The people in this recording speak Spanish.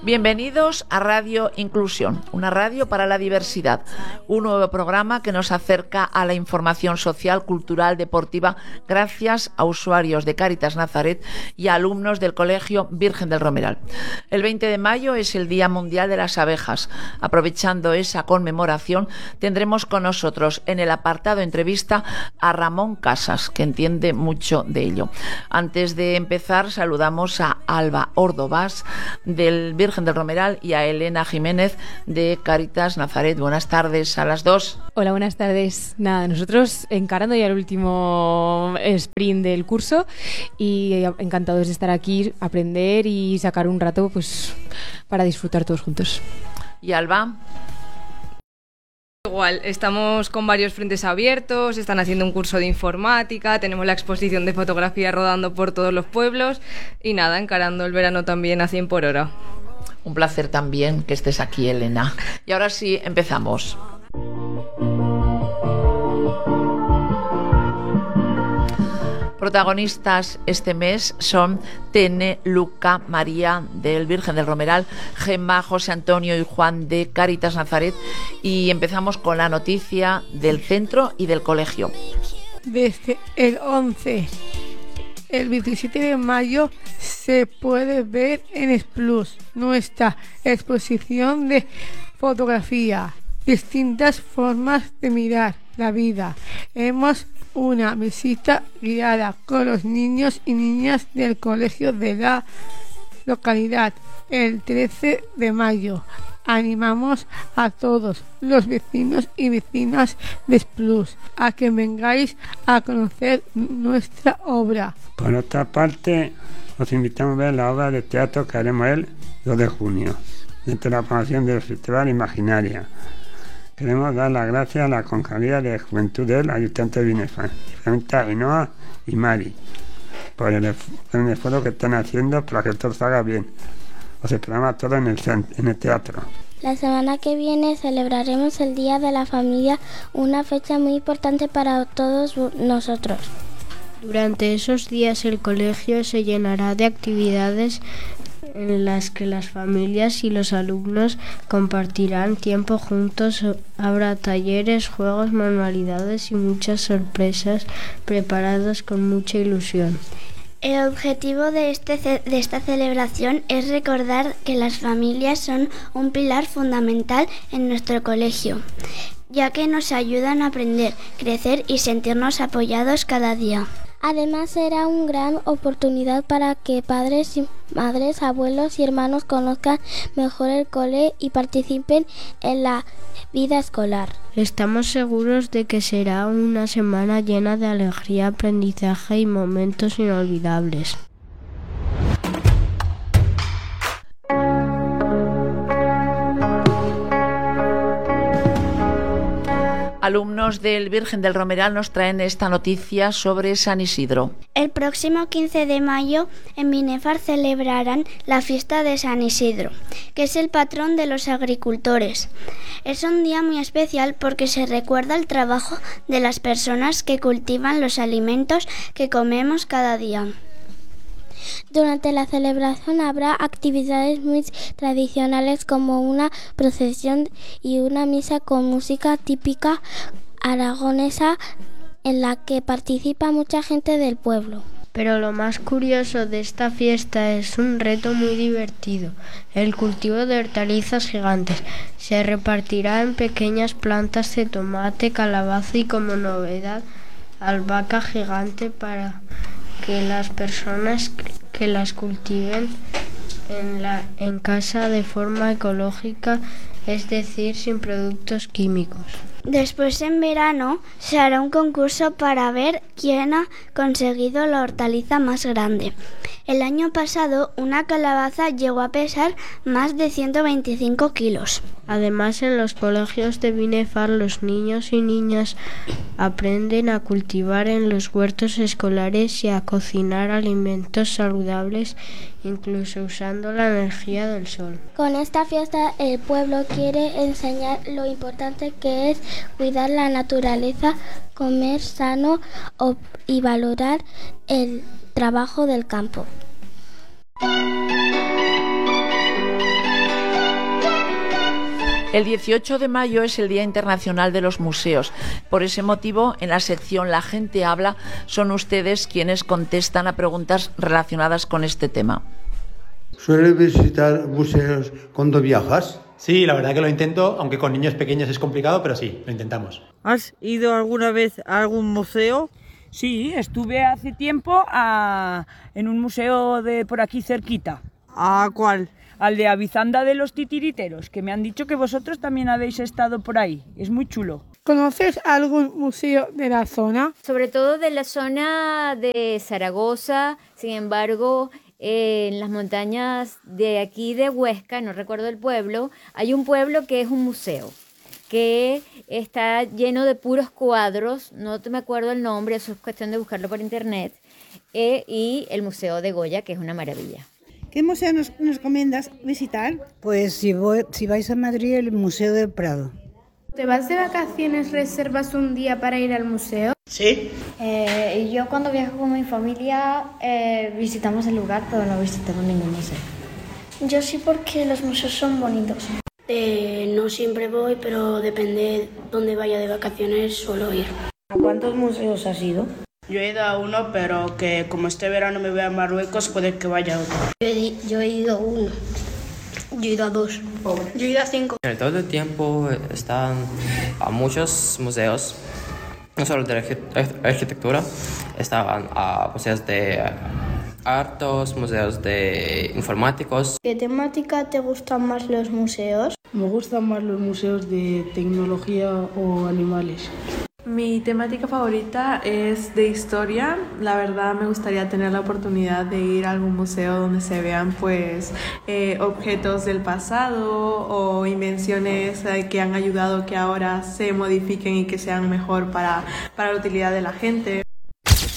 Bienvenidos a Radio Inclusión, una radio para la diversidad, un nuevo programa que nos acerca a la información social, cultural, deportiva, gracias a usuarios de Cáritas Nazaret y a alumnos del Colegio Virgen del Romeral. El 20 de mayo es el Día Mundial de las Abejas. Aprovechando esa conmemoración, tendremos con nosotros en el apartado entrevista a Ramón Casas, que entiende mucho de ello. Antes de empezar, saludamos a Alba Ordovás del Virgen del Romeral y a Elena Jiménez de Cáritas Nazaret. Buenas tardes a las dos. Hola, buenas tardes. Nada, nosotros encarando ya el último sprint del curso y encantados de estar aquí, aprender y sacar un rato pues para disfrutar todos juntos. ¿Y Alba? Igual, estamos con varios frentes abiertos, están haciendo un curso de informática, tenemos la exposición de fotografía rodando por todos los pueblos y nada, encarando el verano también a 100 por hora. Un placer también que estés aquí, Elena. Y ahora sí, empezamos. Protagonistas este mes son Tene, Luca, María del Virgen del Romeral, Gemma, José Antonio y Juan de Cáritas Nazaret. Y empezamos con la noticia del centro y del colegio. Desde el 11, el 27 de mayo se puede ver en Splus nuestra exposición de fotografía, distintas formas de mirar la vida. Hemos una visita guiada con los niños y niñas del colegio de la localidad el 13 de mayo. Animamos a todos los vecinos y vecinas de Splus a que vengáis a conocer nuestra obra. Por otra parte, os invitamos a ver la obra de teatro que haremos el 2 de junio, dentro de la programación del Festival Imaginaria. Queremos dar las gracias a la Concejalía de Juventud del Ayuntamiento de Binefar, especialmente a Ainhoa y Mari, por el esfuerzo que están haciendo para que todo salga bien. Os esperamos a todos en el teatro. La semana que viene celebraremos el Día de la Familia, una fecha muy importante para todos nosotros. Durante esos días el colegio se llenará de actividades en las que las familias y los alumnos compartirán tiempo juntos. Habrá talleres, juegos, manualidades y muchas sorpresas preparadas con mucha ilusión. El objetivo de esta celebración es recordar que las familias son un pilar fundamental en nuestro colegio, ya que nos ayudan a aprender, crecer y sentirnos apoyados cada día. Además, será una gran oportunidad para que padres y madres, abuelos y hermanos conozcan mejor el cole y participen en la vida escolar. Estamos seguros de que será una semana llena de alegría, aprendizaje y momentos inolvidables. Alumnos del Virgen del Romeral nos traen esta noticia sobre San Isidro. El próximo 15 de mayo en Binefar celebrarán la fiesta de San Isidro, que es el patrón de los agricultores. Es un día muy especial porque se recuerda el trabajo de las personas que cultivan los alimentos que comemos cada día. Durante la celebración habrá actividades muy tradicionales como una procesión y una misa con música típica aragonesa en la que participa mucha gente del pueblo. Pero lo más curioso de esta fiesta es un reto muy divertido, el cultivo de hortalizas gigantes. Se repartirá en pequeñas plantas de tomate, calabaza y como novedad albahaca gigante para que las personas que las cultiven en casa de forma ecológica, es decir, sin productos químicos. Después, en verano, se hará un concurso para ver quién ha conseguido la hortaliza más grande. El año pasado, una calabaza llegó a pesar más de 125 kilos. Además, en los colegios de Binefar, los niños y niñas aprenden a cultivar en los huertos escolares y a cocinar alimentos saludables, incluso usando la energía del sol. Con esta fiesta, el pueblo quiere enseñar lo importante que es cuidar la naturaleza, comer sano y valorar el trabajo del campo. El 18 de mayo es el Día Internacional de los Museos. Por ese motivo, en la sección La gente habla, son ustedes quienes contestan a preguntas relacionadas con este tema. ¿Sueles visitar museos cuando viajas? Sí, la verdad que lo intento, aunque con niños pequeños es complicado, pero sí, lo intentamos. ¿Has ido alguna vez a algún museo? Sí, estuve hace tiempo en un museo de por aquí cerquita. ¿A cuál? Al de Avizanda de los Titiriteros, que me han dicho que vosotros también habéis estado por ahí. Es muy chulo. ¿Conoces algún museo de la zona? Sobre todo de la zona de Zaragoza, sin embargo, en las montañas de aquí de Huesca, no recuerdo el pueblo, hay un pueblo que es un museo, que está lleno de puros cuadros, no me acuerdo el nombre, eso es cuestión de buscarlo por internet, y el Museo de Goya, que es una maravilla. ¿Qué museo nos recomiendas visitar? Pues si vais a Madrid, el Museo del Prado. ¿Te vas de vacaciones, reservas un día para ir al museo? Sí. Yo cuando viajo con mi familia visitamos el lugar, pero no visitamos ningún museo. Yo sí, porque los museos son bonitos. No siempre voy, pero depende dónde vaya de vacaciones, suelo ir. ¿A cuántos museos has ido? Yo he ido a uno, pero que como este verano me voy a Marruecos, puede que vaya a otro. Yo he ido a uno. Yo he ido a 2. Yo he ido a 5. Todo el tiempo están a muchos museos, no solo de arquitectura, estaban a museos de artes, museos de informáticos. ¿Qué temática te gustan más los museos? Me gustan más los museos de tecnología o animales. Mi temática favorita es de historia. La verdad me gustaría tener la oportunidad de ir a algún museo donde se vean objetos del pasado o invenciones que han ayudado que ahora se modifiquen y que sean mejor para la utilidad de la gente.